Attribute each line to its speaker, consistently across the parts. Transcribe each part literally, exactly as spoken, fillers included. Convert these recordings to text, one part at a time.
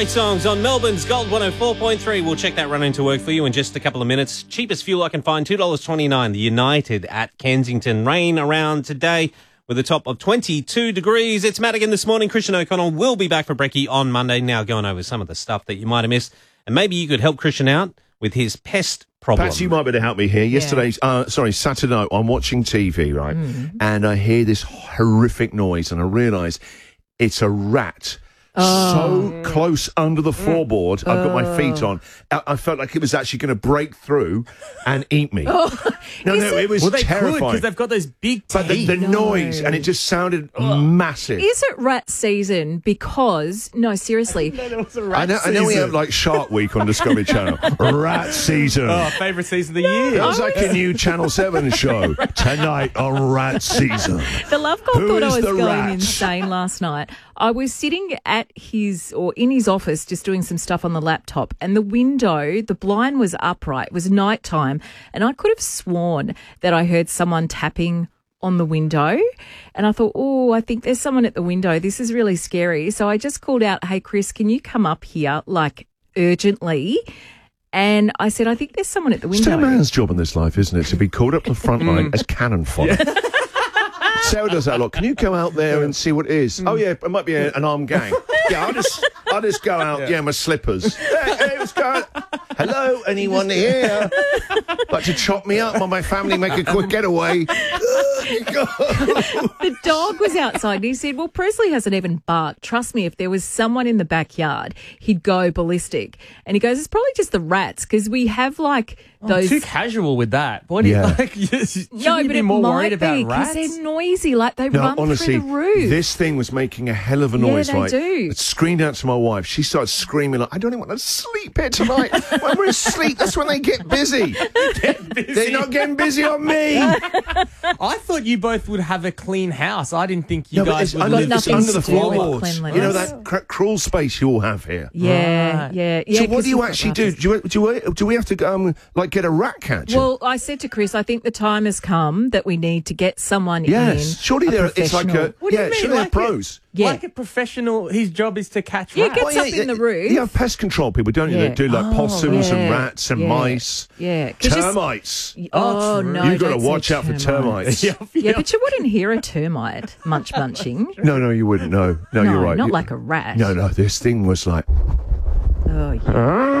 Speaker 1: Songs on Melbourne's Gold one oh four point three. We'll check that run into work for you in just a couple of minutes. Cheapest fuel I can find, two dollars twenty-nine. The United at Kensington. Rain around today with a top of twenty-two degrees. It's Matt again this morning. Christian O'Connell will be back for Brekkie on Monday. Now going over some of the stuff that you might have missed. And maybe you could help Christian out with his pest problem.
Speaker 2: Pat, you might be able to help me here.
Speaker 3: Yeah.
Speaker 2: Yesterday's, uh, sorry, Saturday night, I'm watching T V, right?
Speaker 3: Mm.
Speaker 2: And I hear this horrific noise and I realise it's a rat.
Speaker 3: Oh.
Speaker 2: So close under the floorboard, I've got my feet on. I, I felt like it was actually going to break through and eat me.
Speaker 3: Oh.
Speaker 2: No, no, it was
Speaker 4: Well, they
Speaker 2: terrifying.
Speaker 4: could because they've got those big teeth.
Speaker 2: But the, the
Speaker 3: No.
Speaker 2: noise, and it just sounded massive.
Speaker 3: Is it rat season? Because, no, seriously.
Speaker 4: No, there was a
Speaker 2: I
Speaker 4: rat
Speaker 2: know, I know we
Speaker 4: season.
Speaker 2: have like Shark Week on Discovery Channel. Rat season.
Speaker 4: Oh, favourite season of the year.
Speaker 2: That was like a new Channel seven show. Tonight on Rat Season.
Speaker 3: The love call
Speaker 2: Who
Speaker 3: thought I
Speaker 2: is
Speaker 3: was
Speaker 2: the
Speaker 3: going
Speaker 2: rat?
Speaker 3: insane last night. I was sitting at his or in his office just doing some stuff on the laptop, and the window, the blind was upright. It was nighttime, and I could have sworn that I heard someone tapping on the window, and I thought, oh, I think there's someone at the window. This is really scary. So I just called out, hey, Chris, can you come up here, like, urgently? And I said, I think there's someone at the
Speaker 2: It's
Speaker 3: window.
Speaker 2: a man's job in this life, isn't it? To be called up to the front line as cannon fodder. Sarah does that a lot. Can you go out there and see what it is? Oh, yeah, it might be a, an armed gang. Yeah, I'll just, I'll just go out, yeah, my slippers. Hey, hey, what's going on? Hello, anyone here? Like to chop me up while my family make a quick getaway?
Speaker 3: The dog was outside and he said, well, Presley hasn't even barked. Trust me, if there was someone in the backyard, he'd go ballistic. And he goes, it's probably just the rats because we have like those...
Speaker 4: Too casual with that. What do you
Speaker 2: Yeah.
Speaker 4: like? Shouldn't
Speaker 3: No,
Speaker 4: you
Speaker 3: but
Speaker 4: be
Speaker 3: it
Speaker 4: more
Speaker 3: might
Speaker 4: worried about
Speaker 3: be because
Speaker 4: rats?
Speaker 3: they're noisy, like they
Speaker 2: No,
Speaker 3: run
Speaker 2: honestly,
Speaker 3: through the roof.
Speaker 2: this thing was making a hell of a
Speaker 3: Yeah,
Speaker 2: noise,
Speaker 3: they
Speaker 2: right?
Speaker 3: do.
Speaker 2: It screamed out to my wife. She started screaming like, I don't even want to sleep here tonight. When we're asleep, that's when they get busy.
Speaker 4: busy.
Speaker 2: They're not getting busy on me.
Speaker 4: I thought you both would have a clean house. I didn't think you
Speaker 2: No, but
Speaker 4: guys
Speaker 2: it's
Speaker 4: would
Speaker 2: under,
Speaker 4: live
Speaker 2: it's
Speaker 3: nothing
Speaker 2: under the
Speaker 3: to do with
Speaker 2: floorboards.
Speaker 3: cleanliness.
Speaker 2: You know that cr- crawl space you all have here.
Speaker 3: yeah,
Speaker 4: Right.
Speaker 3: yeah, yeah.
Speaker 2: So what
Speaker 3: 'cause
Speaker 2: do you
Speaker 3: we've got
Speaker 2: actually do?
Speaker 3: rattles.
Speaker 2: Do, you, do, we, do we have to go um, like get a rat catcher?
Speaker 3: Well, I said to Chris, I think the time has come that we need to get someone
Speaker 2: yes.
Speaker 3: in.
Speaker 2: Surely
Speaker 3: a
Speaker 2: there, it's like a
Speaker 3: professional-
Speaker 4: What do you
Speaker 2: yeah.
Speaker 4: mean?
Speaker 2: Surely they're
Speaker 4: Like
Speaker 2: pros.
Speaker 3: Yeah.
Speaker 4: Like a professional, his job is to catch
Speaker 3: Yeah,
Speaker 4: rats.
Speaker 3: get- Gets up in the roof.
Speaker 2: You have pest control people, don't you?
Speaker 3: Yeah.
Speaker 2: That do like
Speaker 3: Oh,
Speaker 2: possums
Speaker 3: yeah,
Speaker 2: and rats and
Speaker 3: yeah,
Speaker 2: mice.
Speaker 3: yeah. 'Cause just-
Speaker 2: Termites.
Speaker 3: Oh,
Speaker 4: true.
Speaker 3: no.
Speaker 2: You've got to
Speaker 3: don't say
Speaker 2: watch out for termites.
Speaker 4: Yeah,
Speaker 3: Yeah, but you wouldn't hear a termite munch munching.
Speaker 2: No, no, you wouldn't. No, no,
Speaker 3: No,
Speaker 2: you're right.
Speaker 3: not
Speaker 2: You-
Speaker 3: like a rat.
Speaker 2: No, no, this thing was like,
Speaker 3: Oh, yeah.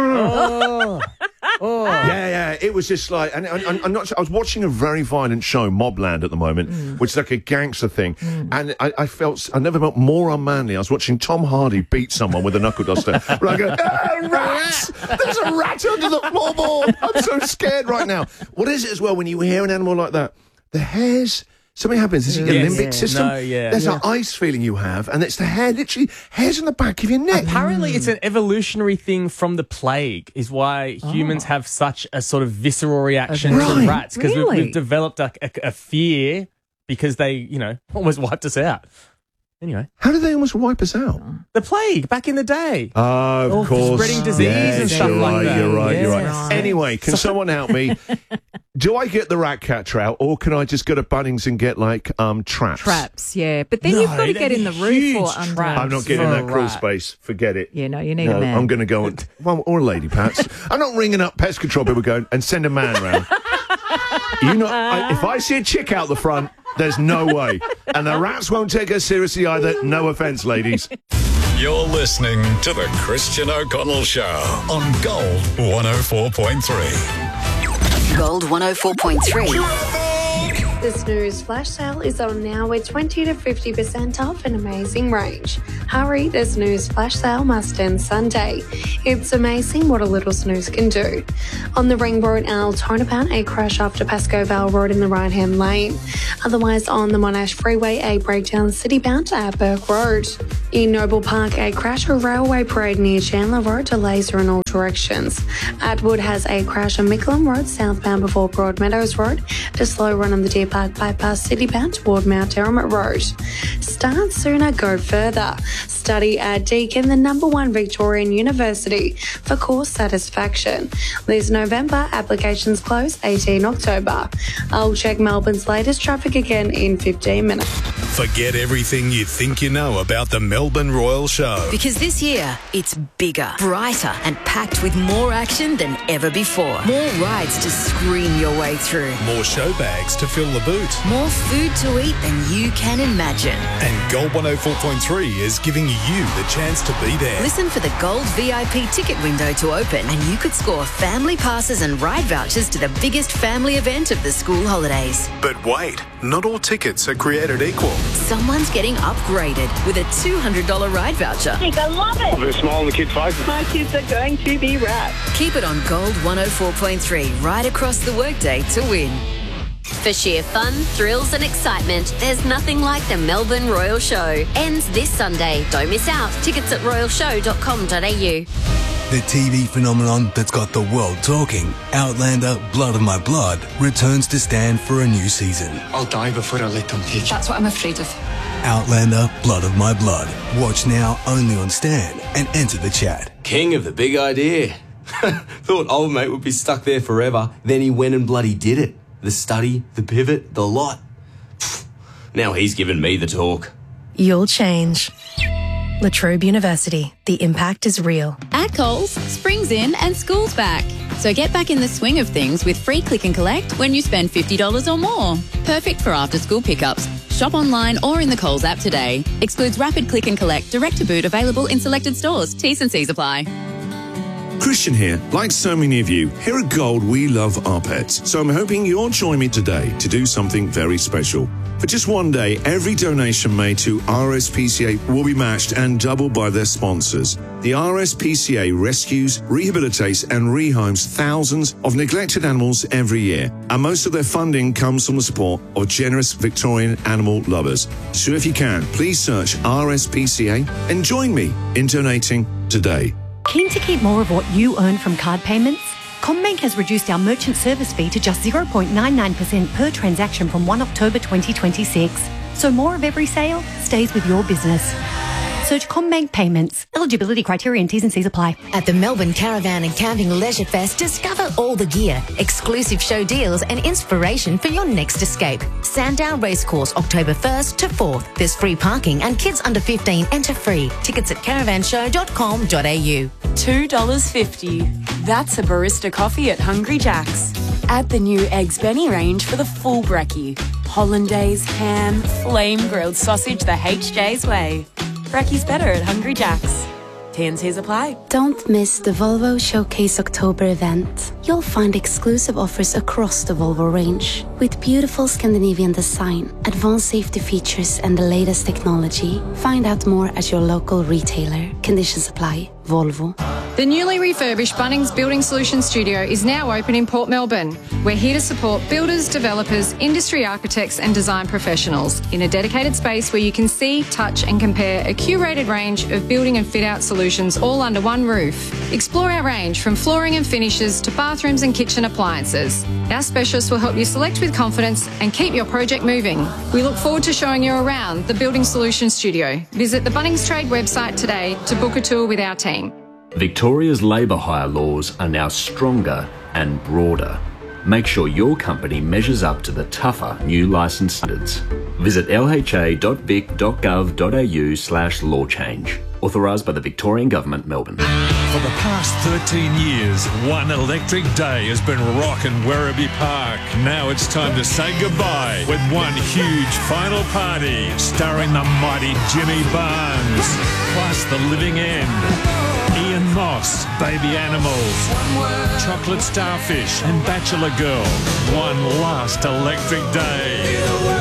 Speaker 4: Oh. Oh.
Speaker 2: yeah, yeah. It was just like, and, and, and I'm not. I was watching a very violent show, Mobland, at the moment,
Speaker 3: Mm.
Speaker 2: which is like a gangster thing, and I, I felt I never felt more unmanly. I was watching Tom Hardy beat someone with a knuckle duster. Like, ah, rats! There's a rat under the floorboard. I'm so scared right now. What is it as well when you hear an animal like that? The hairs. Something happens. Is it your
Speaker 4: Yes.
Speaker 2: limbic
Speaker 4: Yeah.
Speaker 2: system?
Speaker 4: No, yeah.
Speaker 2: There's
Speaker 4: Yeah.
Speaker 2: an ice feeling you have, and it's the hair, literally hairs on the back of your neck.
Speaker 4: Apparently, it's an evolutionary thing from the plague, is why humans have such a sort of visceral reaction
Speaker 2: Right.
Speaker 4: to rats because
Speaker 3: Really?
Speaker 4: we've, we've developed a, a, a fear because they, you know, almost wiped us out. Anyway,
Speaker 2: How did they almost wipe us out?
Speaker 4: the plague back in the day.
Speaker 2: Oh, of
Speaker 4: All
Speaker 2: course.
Speaker 4: spreading disease
Speaker 2: yes,
Speaker 4: and stuff
Speaker 2: you're
Speaker 4: like
Speaker 2: right,
Speaker 4: that.
Speaker 2: You're right, you're right.
Speaker 4: Yes.
Speaker 2: Anyway, can someone help me? Do I get the rat catcher out, or can I just go to Bunnings and get, like, um, traps?
Speaker 3: Traps, yeah. But then
Speaker 4: No,
Speaker 3: you've got to get
Speaker 4: they're
Speaker 3: in the roof
Speaker 4: huge
Speaker 3: or under.
Speaker 4: traps.
Speaker 2: I'm not getting in
Speaker 4: For
Speaker 2: that
Speaker 4: a
Speaker 2: crawl
Speaker 4: rat.
Speaker 2: space. Forget it.
Speaker 3: Yeah, no, you need
Speaker 2: No,
Speaker 3: a man.
Speaker 2: I'm going to go and... Well, or a lady, Pats. I'm not ringing up pest control people going, and send a man round. You know, I, if I see a chick out the front, there's no way. And the rats won't take us seriously either. No offence, ladies.
Speaker 5: You're listening to the Christian O'Connell Show on Gold one oh four point three.
Speaker 6: Gold one oh four point three.
Speaker 7: The Snooze flash sale is on now with twenty to fifty percent off an amazing range. Hurry, the Snooze flash sale must end Sunday. It's amazing what a little snooze can do. On the ring road, Altona, a crash after Pascoe Vale Road in the right-hand lane. Otherwise, on the Monash Freeway, a breakdown city-bound at Burke Road. In Noble Park, a crash or railway parade near Chandler Road, delays are in all directions. Atwood has a crash on Mickleham Road, southbound before Broadmeadows Road, a slow run on the Deer Park bypass city-bound toward Mount Derrimut Road. Start sooner, go further. Study at Deakin, the number one Victorian university, for course satisfaction. This November, applications close eighteenth October. I'll check Melbourne's latest traffic again in fifteen minutes.
Speaker 5: Forget everything you think you know about the Melbourne Royal Show.
Speaker 6: Because this year, it's bigger, brighter, and packed with more action than ever before. More rides to scream your way through.
Speaker 5: More show bags to fill the boot.
Speaker 6: More food to eat than you can imagine.
Speaker 5: And Gold one oh four point three is giving you the chance to be there.
Speaker 6: Listen for the Gold V I P ticket window to open, and you could score family passes and ride vouchers to the biggest family event of the school holidays.
Speaker 5: But wait, not all tickets are created equal.
Speaker 6: Someone's getting upgraded with a two hundred dollars ride voucher.
Speaker 8: I love it.
Speaker 9: They're small and the kids' faces.
Speaker 8: My kids are going to be wrapped.
Speaker 6: Keep it on Gold one oh four point three right across the workday to win.
Speaker 10: For sheer fun, thrills and excitement, there's nothing like the Melbourne Royal Show. Ends this Sunday. Don't miss out. Tickets at royal show dot com dot a u.
Speaker 11: The T V phenomenon that's got the world talking, Outlander Blood of My Blood, returns to Stan for a new season.
Speaker 12: I'll die before I let them take.
Speaker 13: That's what I'm afraid of.
Speaker 11: Outlander Blood of My Blood. Watch now only on Stan and enter the chat.
Speaker 14: King of the big idea. Thought old mate would be stuck there forever. Then he went and bloody did it. The study, the pivot, the lot. Now he's given me the talk.
Speaker 15: You'll change. La Trobe University. The impact is real.
Speaker 16: At Coles, spring's in and school's back. So get back in the swing of things with free click and collect when you spend fifty dollars or more. Perfect for after-school pickups. Shop online or in the Coles app today. Excludes rapid click and collect, direct to boot, available in selected stores. T's and C's apply.
Speaker 2: Christian here. Like so many of you, here at Gold, we love our pets. So I'm hoping you'll join me today to do something very special. For just one day, every donation made to R S P C A will be matched and doubled by their sponsors. The R S P C A rescues, rehabilitates and rehomes thousands of neglected animals every year. And most of their funding comes from the support of generous Victorian animal lovers. So if you can, please search R S P C A and join me in donating today.
Speaker 17: Keen to keep more of what you earn from card payments? CommBank has reduced our merchant service fee to just zero point nine nine percent per transaction from first of October twenty twenty-six. So more of every sale stays with your business. Search CommBank Payments. Eligibility criteria and T's and C's apply.
Speaker 6: At the Melbourne Caravan and Camping Leisure Fest, discover all the gear, exclusive show deals and inspiration for your next escape. Sandown Racecourse, October first to fourth. There's free parking and kids under fifteen enter free. Tickets at caravan show dot com dot a u.
Speaker 18: two dollars fifty. That's a barista coffee at Hungry Jack's. Add the new Eggs Benny range for the full brekkie. Hollandaise, ham, flame grilled sausage the H J's way. Brekkie's better at Hungry Jack's. T and C's apply.
Speaker 19: Don't miss the Volvo Showcase October event. You'll find exclusive offers across the Volvo range. With beautiful Scandinavian design, advanced safety features and the latest technology. Find out more at your local retailer. Conditions apply. Volvo.
Speaker 20: The newly refurbished Bunnings Building Solutions Studio is now open in Port Melbourne. We're here to support builders, developers, industry architects and design professionals in a dedicated space where you can see, touch and compare a curated range of building and fit-out solutions all under one roof. Explore our range from flooring and finishes to bathrooms and kitchen appliances. Our specialists will help you select with confidence and keep your project moving. We look forward to showing you around the Building Solutions Studio. Visit the Bunnings Trade website today to book a tour with our team.
Speaker 21: Victoria's labour hire laws are now stronger and broader. Make sure your company measures up to the tougher new licence standards. Visit l h a dot vic dot gov dot a u slash law change. Authorised by the Victorian Government, Melbourne.
Speaker 5: For the past thirteen years, one electric day has been rocking Werribee Park. Now it's time to say goodbye with one huge final party starring the mighty Jimmy Barnes, plus The Living End, Ian Moss, Baby Animals, Chocolate Starfish and Bachelor Girl. One last electric day.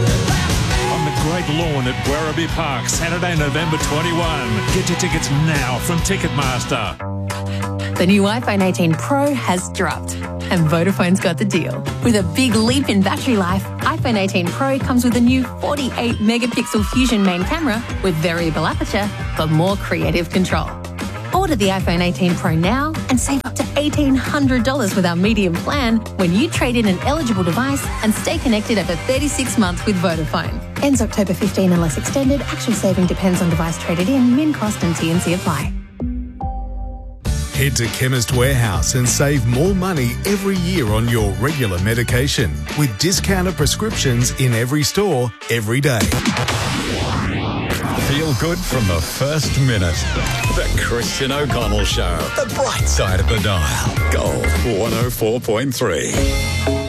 Speaker 5: On the great lawn at Werribee Park, Saturday, November twenty-first. Get your tickets now from Ticketmaster.
Speaker 15: The new iPhone eighteen Pro has dropped, and Vodafone's got the deal. With a big leap in battery life, iPhone eighteen Pro comes with a new forty-eight megapixel Fusion main camera with variable aperture for more creative control. Order the iPhone eighteen Pro now and save up to eighteen hundred dollars with our medium plan when you trade in an eligible device and stay connected over thirty-six months with Vodafone. Ends October fifteenth unless extended. Actual saving depends on device traded in, min cost and T and C apply.
Speaker 9: Head to Chemist Warehouse and save more money every year on your regular medication with discounted prescriptions in every store, every day.
Speaker 5: Feel good from the first minute. The Christian O'Connell Show. The bright side of the dial. Gold one oh four point three.